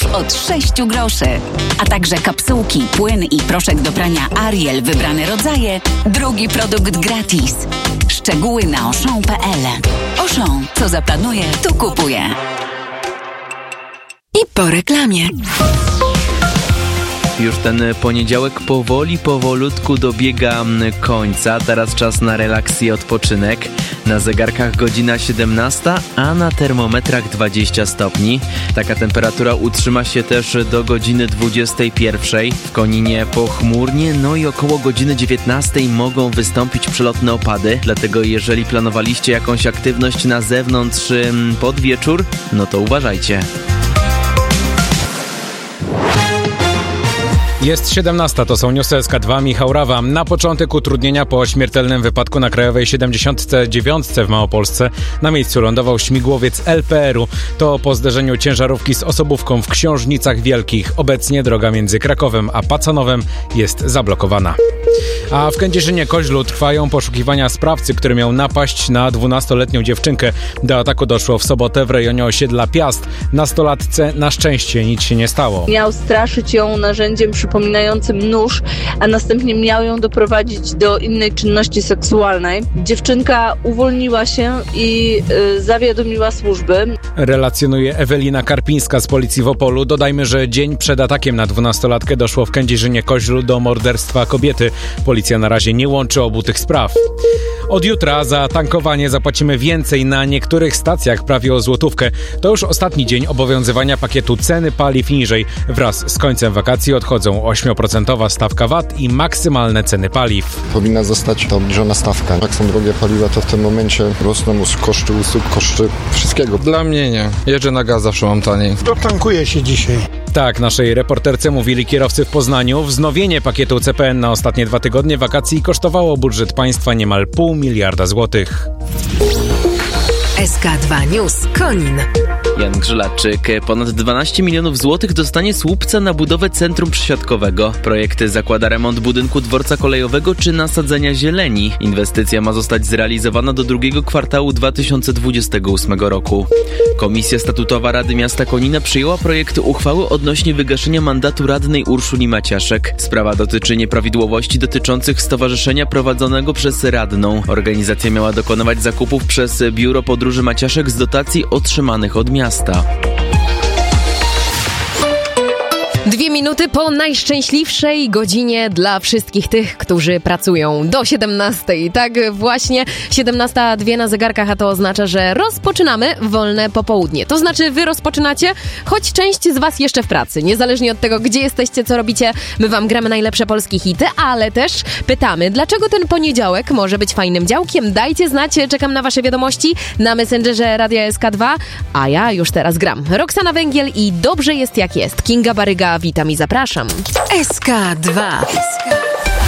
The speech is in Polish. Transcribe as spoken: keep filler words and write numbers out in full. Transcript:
od sześciu groszy. A także kapsułki, płyn i proszek do prania Ariel wybrane rodzaje. Drugi produkt gratis. Szczegóły na auchan kropka p l. Auchan, co zaplanuje, to kupuje. I po reklamie. Już ten poniedziałek powoli, powolutku dobiega końca. Teraz czas na relaks i odpoczynek. Na zegarkach godzina siedemnasta, a na termometrach dwadzieścia stopni. Taka temperatura utrzyma się też do godziny dwudziestej pierwszej. W Koninie pochmurnie, no i około godziny dziewiętnastej mogą wystąpić przelotne opady. Dlatego jeżeli planowaliście jakąś aktywność na zewnątrz pod wieczór, no to uważajcie. Jest siedemnasta, to są newsy S K dwa, Michał Rawa. Na początek utrudnienia po śmiertelnym wypadku na Krajowej siedemdziesiątce dziewiątce w Małopolsce. Na miejscu lądował śmigłowiec L P R u. To po zderzeniu ciężarówki z osobówką w Książnicach Wielkich. Obecnie droga między Krakowem a Pacanowem jest zablokowana. A w Kędzierzynie-Koźlu trwają poszukiwania sprawcy, który miał napaść na dwunastoletnią dziewczynkę. Do ataku doszło w sobotę w rejonie osiedla Piast. Nastolatce na szczęście nic się nie stało. Miał straszyć ją narzędziem przypominającym nóż, a następnie miał ją doprowadzić do innej czynności seksualnej. Dziewczynka uwolniła się i y, zawiadomiła służby. Relacjonuje Ewelina Karpińska z policji w Opolu. Dodajmy, że dzień przed atakiem na dwunastolatkę doszło w Kędzierzynie-Koźlu do morderstwa kobiety. Policja na razie nie łączy obu tych spraw. Od jutra za tankowanie zapłacimy więcej, na niektórych stacjach prawie o złotówkę. To już ostatni dzień obowiązywania pakietu ceny paliw niżej. Wraz z końcem wakacji odchodzą ośmioprocentowa stawka V A T i maksymalne ceny paliw. Powinna zostać ta obniżona stawka. Jak są drogie paliwa, to w tym momencie rosną koszty usług, koszty wszystkiego. Dla mnie nie. Jeżdżę na gaz, zawsze mam taniej. Dotankuje się dzisiaj. Tak, naszej reporterce mówili kierowcy w Poznaniu. Wznowienie pakietu C P N na ostatnie dwa tygodnie wakacji kosztowało budżet państwa niemal pół miliarda złotych. S K dwa News Konin. Jan Grzylaczyk. Ponad dwanaście milionów złotych dostanie Słupca na budowę centrum przesiadkowego. Projekt zakłada remont budynku dworca kolejowego czy nasadzenia zieleni. Inwestycja ma zostać zrealizowana do drugiego kwartału dwa tysiące dwudziestego ósmego roku. Komisja Statutowa Rady Miasta Konina przyjęła projekt uchwały odnośnie wygaszenia mandatu radnej Urszuli Maciaszek. Sprawa dotyczy nieprawidłowości dotyczących stowarzyszenia prowadzonego przez radną. Organizacja miała dokonywać zakupów przez Biuro Podróży Maciaszek z dotacji otrzymanych od miasta. Dwie minuty po najszczęśliwszej godzinie dla wszystkich tych, którzy pracują do siedemnastej. Tak właśnie, siedemnasta dwie na zegarkach, a to oznacza, że rozpoczynamy wolne popołudnie. To znaczy wy rozpoczynacie, choć część z was jeszcze w pracy. Niezależnie od tego, gdzie jesteście, co robicie, my wam gramy najlepsze polskie hity, ale też pytamy, dlaczego ten poniedziałek może być fajnym działkiem? Dajcie znać, czekam na wasze wiadomości na Messengerze Radia S K dwa, a ja już teraz gram. Roxana Węgiel i Dobrze jest jak jest. Kinga Baryga, witam i zapraszam. S K dwa.